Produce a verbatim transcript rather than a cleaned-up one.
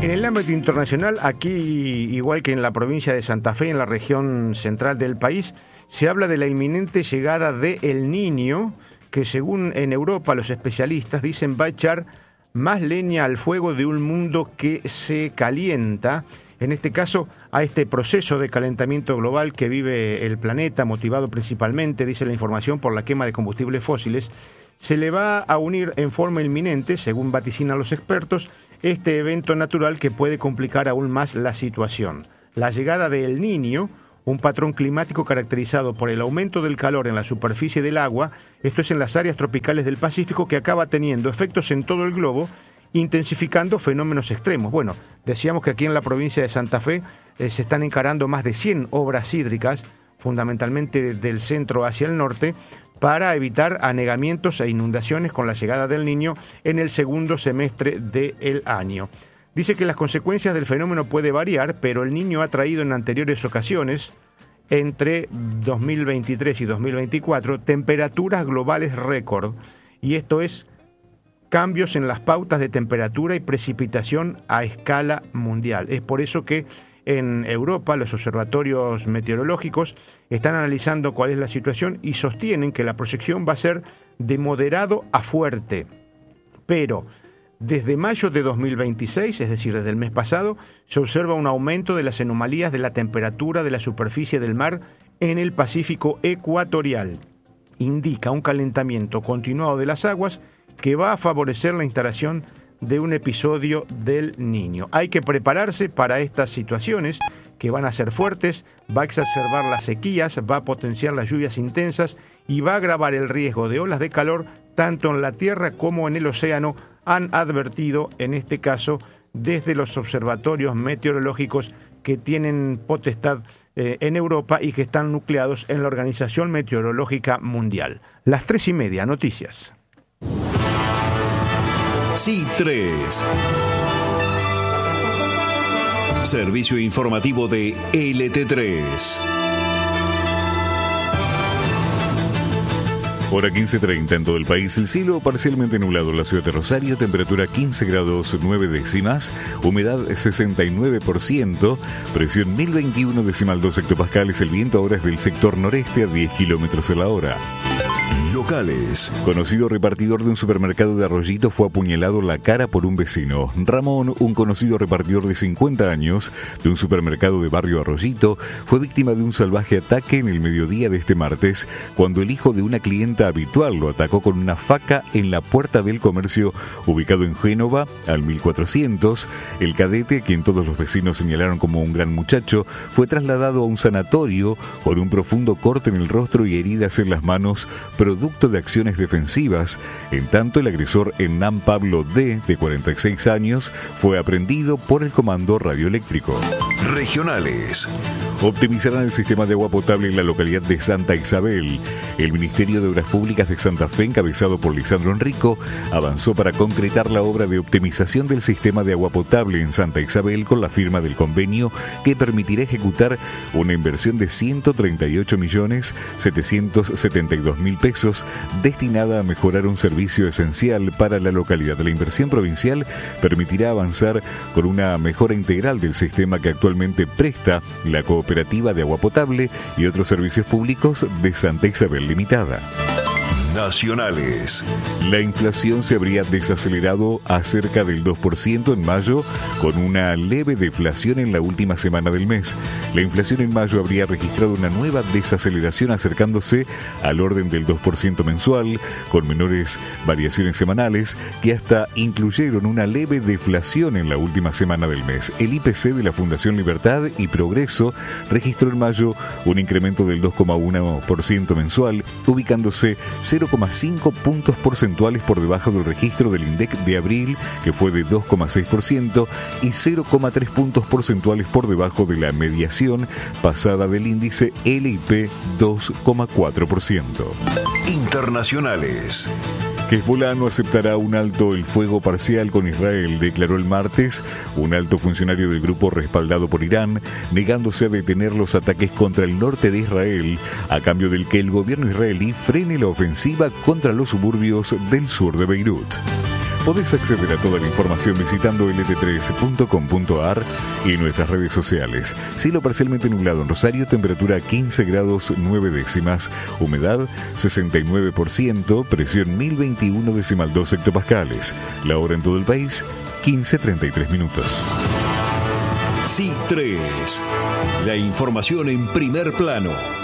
En el ámbito internacional, aquí, igual que en la provincia de Santa Fe, en la región central del país, se habla de la inminente llegada de El Niño, que según en Europa los especialistas dicen va a echar más leña al fuego de un mundo que se calienta. En este caso, a este proceso de calentamiento global que vive el planeta, motivado principalmente, dice la información, por la quema de combustibles fósiles, se le va a unir en forma inminente, según vaticinan los expertos, este evento natural que puede complicar aún más la situación. La llegada de El Niño, un patrón climático caracterizado por el aumento del calor en la superficie del agua, esto es en las áreas tropicales del Pacífico, que acaba teniendo efectos en todo el globo, intensificando fenómenos extremos. Bueno, decíamos que aquí en la provincia de Santa Fe eh, se están encarando más de cien obras hídricas, fundamentalmente del centro hacia el norte, para evitar anegamientos e inundaciones con la llegada del Niño en el segundo semestre del año. Dice que las consecuencias del fenómeno puede variar, pero El Niño ha traído en anteriores ocasiones, entre dos mil veintitrés y dos mil veinticuatro, temperaturas globales récord, y esto es cambios en las pautas de temperatura y precipitación a escala mundial. Es por eso que en Europa los observatorios meteorológicos están analizando cuál es la situación y sostienen que la proyección va a ser de moderado a fuerte. Pero desde mayo de dos mil veintiséis, es decir, desde el mes pasado, se observa un aumento de las anomalías de la temperatura de la superficie del mar en el Pacífico ecuatorial. Indica un calentamiento continuado de las aguas que va a favorecer la instalación de un episodio del Niño. Hay que prepararse para estas situaciones que van a ser fuertes, va a exacerbar las sequías, va a potenciar las lluvias intensas y va a agravar el riesgo de olas de calor tanto en la tierra como en el océano, han advertido en este caso desde los observatorios meteorológicos que tienen potestad eh, en Europa y que están nucleados en la Organización Meteorológica Mundial. Las tres y media, noticias. C tres. Servicio informativo de L T tres. Hora quince treinta en todo el país. El cielo parcialmente nublado en la ciudad de Rosario. Temperatura quince grados nueve décimas. Humedad sesenta y nueve por ciento. Presión mil veintiuno decimal dos hectopascales. El viento ahora es del sector noreste a diez kilómetros a la hora. Locales. Conocido repartidor de un supermercado de Arroyito fue apuñalado en la cara por un vecino. Ramón, un conocido repartidor de cincuenta años de un supermercado de barrio Arroyito, fue víctima de un salvaje ataque en el mediodía de este martes, cuando el hijo de una clienta habitual lo atacó con una faca en la puerta del comercio ubicado en Génova, al mil cuatrocientos. El cadete, quien todos los vecinos señalaron como un gran muchacho, fue trasladado a un sanatorio con un profundo corte en el rostro y heridas en las manos, producto de acciones defensivas. En tanto, el agresor, Hernán Pablo D., de cuarenta y seis años, fue aprehendido por el Comando Radioeléctrico. Regionales. Optimizarán el sistema de agua potable en la localidad de Santa Isabel. El Ministerio de Obras Públicas de Santa Fe, encabezado por Lisandro Enrico, avanzó para concretar la obra de optimización del sistema de agua potable en Santa Isabel con la firma del convenio que permitirá ejecutar una inversión de ciento treinta y ocho millones setecientos setenta y dos mil pesos destinada a mejorar un servicio esencial para la localidad. La inversión provincial permitirá avanzar con una mejora integral del sistema que actualmente presta la cooperativa de agua potable y otros servicios públicos de Santa Isabel Limitada. Nacionales. La inflación se habría desacelerado a cerca del dos por ciento en mayo, con una leve deflación en la última semana del mes. La inflación en mayo habría registrado una nueva desaceleración acercándose al orden del dos por ciento mensual, con menores variaciones semanales que hasta incluyeron una leve deflación en la última semana del mes. El I P C de la Fundación Libertad y Progreso registró en mayo un incremento del dos coma uno por ciento mensual, ubicándose cero coma cinco puntos porcentuales por debajo del registro del INDEC de abril, que fue de dos coma seis por ciento, y cero coma tres puntos porcentuales por debajo de la mediación pasada del índice L I P dos coma cuatro por ciento. Internacionales. Hezbolá no aceptará un alto el fuego parcial con Israel, declaró el martes un alto funcionario del grupo respaldado por Irán, negándose a detener los ataques contra el norte de Israel, a cambio del que el gobierno israelí frene la ofensiva contra los suburbios del sur de Beirut. Podés acceder a toda la información visitando l t tres punto com punto a r y nuestras redes sociales. Cielo parcialmente nublado en Rosario, temperatura quince grados nueve décimas, humedad sesenta y nueve por ciento, presión mil veintiuno decimal dos hectopascales. La hora en todo el país, quince treinta y tres minutos. C tres. La información en primer plano.